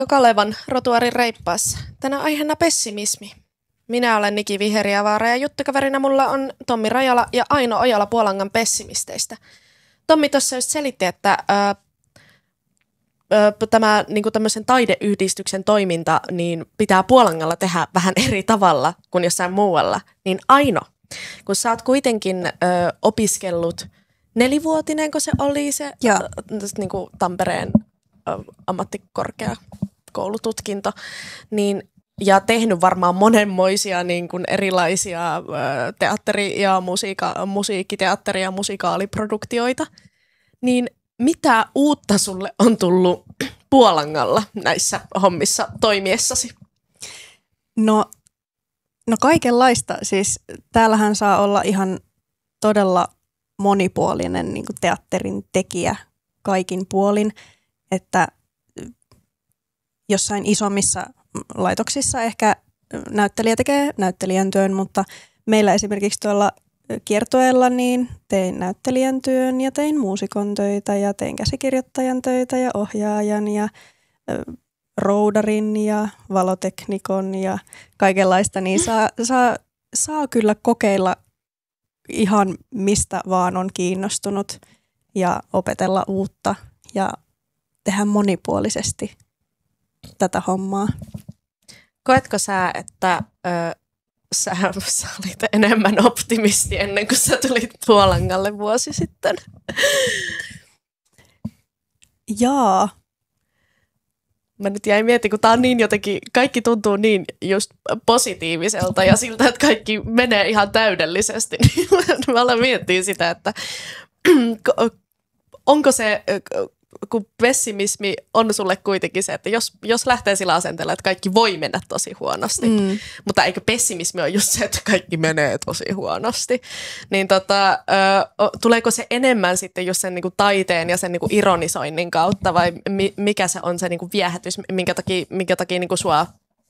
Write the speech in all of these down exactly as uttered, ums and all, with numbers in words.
Kalevan rotuarin reippaassa. Tänä aiheena pessimismi. Minä olen Niki Viheriävaara ja juttukaverina mulla on Tommi Rajala ja Aino Ojala Puolangan pessimisteistä. Tommi tuossa just selitti, että ää, ää, tämä niinku tämmöisen taideyhdistyksen toiminta niin pitää Puolangalla tehdä vähän eri tavalla kuin jossain muualla. Niin Aino, kun sä oot kuitenkin ää, opiskellut nelivuotinen, kun se oli se ää, niinku Tampereen ää, ammattikorkeakoulututkinto, niin ja tehnyt varmaan monenmoisia niin kuin erilaisia ä, teatteri- ja musiika- musiikkiteatteri- ja musikaaliproduktioita, niin mitä uutta sulle on tullut Puolangalla näissä hommissa toimiessasi? No, no kaikenlaista. Siis täällähän saa olla ihan todella monipuolinen niin kuin teatterin tekijä kaikin puolin, että jossain isommissa laitoksissa ehkä näyttelijä tekee näyttelijän työn, mutta meillä esimerkiksi tuolla kiertueella niin tein näyttelijän työn ja tein muusikon töitä ja tein käsikirjoittajan töitä ja ohjaajan ja roudarin ja valoteknikon ja kaikenlaista, niin saa, saa, saa kyllä kokeilla ihan mistä vaan on kiinnostunut ja opetella uutta ja tehdä monipuolisesti tätä hommaa. Koetko sä, että ö, sä, sä olit enemmän optimisti ennen kuin sä tulit Puolangalle vuosi sitten? Jaa. Mä nyt jäin miettimään, kun tää on niin jotenkin, kaikki tuntuu niin just positiiviselta ja siltä, että kaikki menee ihan täydellisesti. Niin mä aloin miettiä sitä, että onko se, kun pessimismi on sulle kuitenkin se, että jos, jos lähtee sillä asenteella, että kaikki voi mennä tosi huonosti, mm. mutta eikö pessimismi ole just se, että kaikki menee tosi huonosti, niin tota, ö, tuleeko se enemmän sitten just sen niinku taiteen ja sen niinku ironisoinnin kautta vai mi, mikä se on se niinku viehätys, minkä takia, minkä takia niinku sua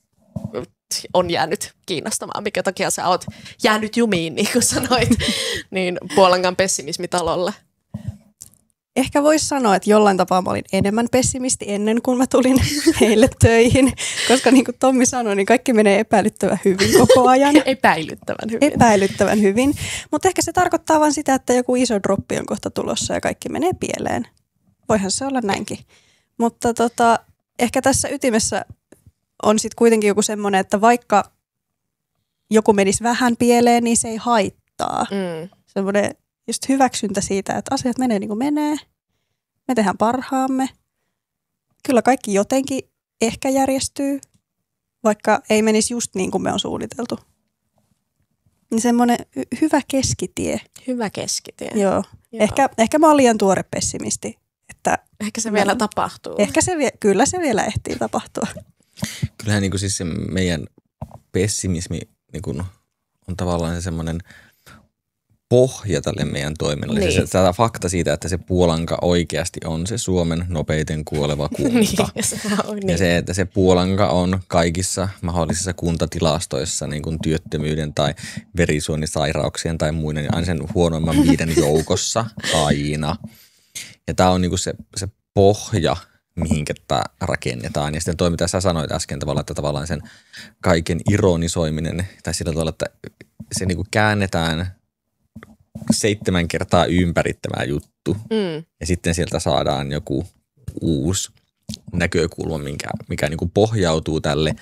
on jäänyt kiinnostamaan, minkä takia sä oot jäänyt jumiin, niin kuin sanoit, niin Puolangan pessimismitalolle? Ehkä voisi sanoa, että jollain tapaa mä olin enemmän pessimisti ennen kuin mä tulin heille töihin, koska niin kuin Tommi sanoi, niin kaikki menee epäilyttävän hyvin koko ajan. Epäilyttävän hyvin. Epäilyttävän hyvin, mutta ehkä se tarkoittaa vain sitä, että joku iso droppi on kohta tulossa ja kaikki menee pieleen. Voihan se olla näinkin. Mutta tota, ehkä tässä ytimessä on sitten kuitenkin joku semmoinen, että vaikka joku menisi vähän pieleen, niin se ei haittaa. Mm. Semmoinen just hyväksyntä siitä, että asiat menee niin kuin menee. Me tehdään parhaamme. Kyllä kaikki jotenkin ehkä järjestyy, vaikka ei menisi just niin kuin me on suunniteltu. Niin semmoinen hyvä keskitie. Hyvä keskitie. Joo. Joo. Ehkä, ehkä mä oon liian tuore pessimisti. Että ehkä se vielä tapahtuu. Ehkä se, kyllä se vielä ehtii tapahtua. Kyllähän niin kuin siis se meidän pessimismi niin kuin on tavallaan se semmoinen pohja tälle meidän toiminnalle. Niin. Se, tämä fakta siitä, että se Puolanka oikeasti on se Suomen nopeiten kuoleva kunta. niin, se on, niin. Ja se, että se Puolanka on kaikissa mahdollisissa kuntatilastoissa niin kuin työttömyyden tai verisuonisairauksien tai muiden, niin aina sen huonoimman viiden joukossa aina. Ja tämä on niin kuin se, se pohja, mihinkä tämä rakennetaan. Ja sitten toi, mitä sä sanoit äsken tavallaan, että tavallaan sen kaiken ironisoiminen, tai sillä tavalla, että se niin kuin käännetään seitsemän kertaa ympäri tämä juttu. Mm. Ja sitten sieltä saadaan joku uusi näkökulma, mikä, mikä niin kuin pohjautuu tälle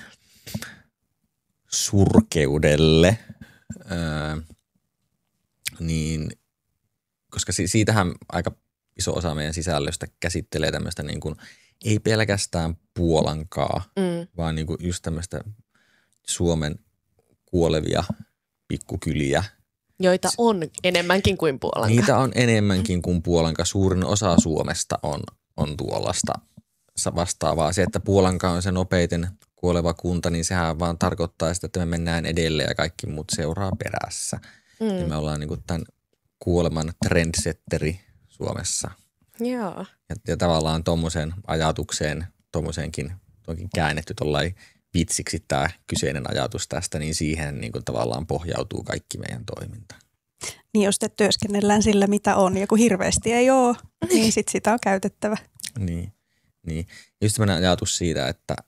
surkeudelle. Öö, niin, koska siitähän aika iso osa meidän sisällöstä käsittelee tämmöistä niin kuin, ei pelkästään Puolankaa, mm. vaan niin kuin just tämmöistä Suomen kuolevia pikkukyliä. Joita on enemmänkin kuin Puolanka. Niitä on enemmänkin kuin Puolanka. Suurin osa Suomesta on, on tuollaista vastaavaa. Se, että Puolanka on se nopeiten kuoleva kunta, niin sehän vaan tarkoittaa sitä, että me mennään edelleen ja kaikki muut seuraa perässä. Mm. Ja me ollaan niin kuin tämän kuoleman trendsetteri Suomessa. Joo. Ja, ja tavallaan tuommoiseen ajatukseen, tuommoiseenkin käännetty tuollain vitsiksi tämä kyseinen ajatus tästä, niin siihen niin kuin tavallaan pohjautuu kaikki meidän toiminta. Niin jos te työskennellään sillä, mitä on, ja kun hirveästi ei ole, niin sitten sitä on käytettävä. Niin, niin. Just sellainen ajatus siitä, että,